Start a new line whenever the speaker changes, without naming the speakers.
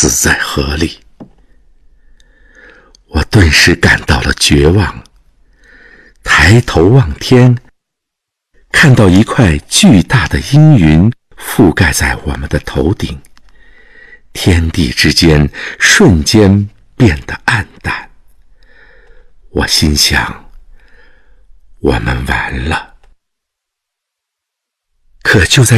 死在河里。我顿时感到了绝望，抬头望天，看到一块巨大的阴云覆盖在我们的头顶，天地之间瞬间变得暗淡。我心想，我们完了。可就在